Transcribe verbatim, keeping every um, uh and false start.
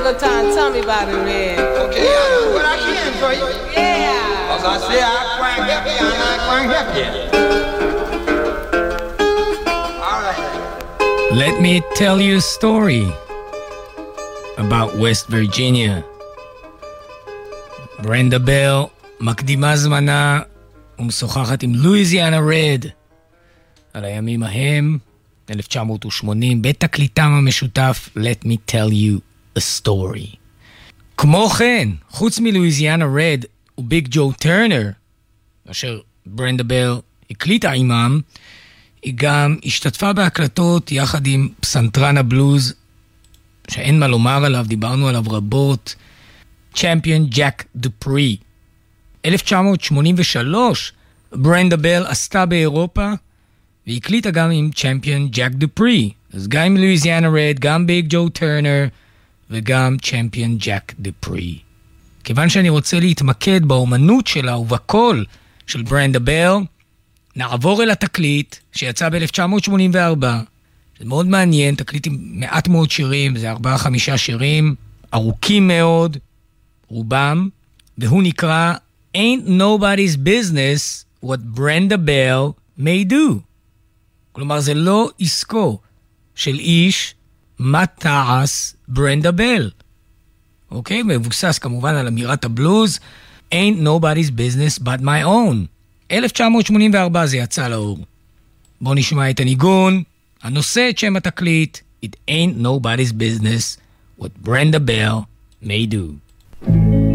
a good time. Tell me about it, Red. Okay, I do what I can for you. Yeah. Cause I say I quite help you, and I quite help you. All right. Let me tell you a story about West Virginia. ברנדה בל מקדימה זמנה ומשוחחת עם לואיזיאנה רד על הימים ההם, אלף תשע מאות ושמונים, בתקליטם המשותף Let me tell you a story. כמו כן, חוץ מלואיזיאנה רד וביג ג'ו טרנר, אשר ברנדה בל הקליטה עימם, היא גם השתתפה בהקלטות יחד עם פסנתרן הבלוז, שאין מה לומר עליו, דיברנו עליו רבות, צ'מפיון ג'ק דופרי. אלף תשע מאות שמונים ושלוש ברנדה בל עשתה באירופה, והקליטה גם עם צ'מפיון ג'ק דופרי. אז גם עם לואיזיאנה רד, גם ביג ג'ו טרנר, וגם צ'מפיון ג'ק דופרי. כיוון שאני רוצה להתמקד באומנות שלה ובקול של ברנדה בל, נעבור אל התקליט שיצא ב-אלף תשע מאות שמונים וארבע. זה מאוד מעניין, תקליט עם מעט מאוד שירים, זה ארבעה חמישה שירים, ארוכים מאוד, רובם, והוא נקרא Ain't Nobody's Business What Brenda Bell May Do. כלומר, זה לא עסקו של איש מה תעש ברנדה בל. אוקיי? מבוסס כמובן על אמירת הבלוז, Ain't Nobody's Business But My Own. אלף תשע מאות שמונים וארבע זה יצא לאור. בואו נשמע את הניגון, הנושא את שם התקליט, It Ain't Nobody's Business What Brenda Bell May Do.